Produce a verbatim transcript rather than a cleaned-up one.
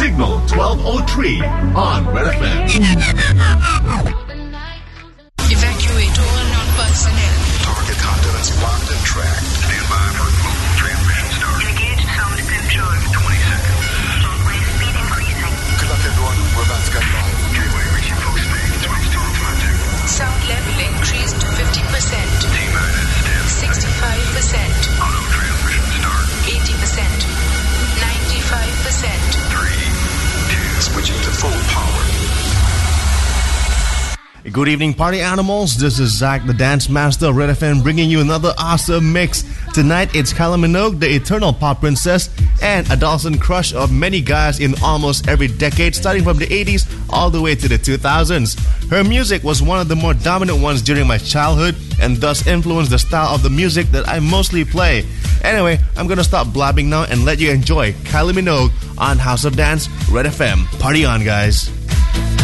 Signal twelve oh three on Red F M. Evacuate all non-personnel. Target conduits locked and tracked. Stand by for global transmission start. Engage sound control. twenty seconds. Gateway speed increasing. Good luck everyone. We're about to get going. Gateway reaching full speed. twenty storm contact. Sound level increased to fifty percent. T-minus ten. sixty-five percent. Auto transmission start. eighty percent. ninety-five percent. Three, two, switching to full power. Good evening, party animals. This is Zach, the Dance Master of Red F M, bringing you another awesome mix. Tonight, it's Kylie Minogue, the eternal pop princess, and a Dawson crush of many guys in almost every decade, starting from the eighties all the way to the two thousands. Her music was one of the more dominant ones during my childhood, and thus influenced the style of the music that I mostly play. Anyway, I'm gonna stop blabbing now and let you enjoy Kylie Minogue on House of Dance, Red F M. Party on, guys.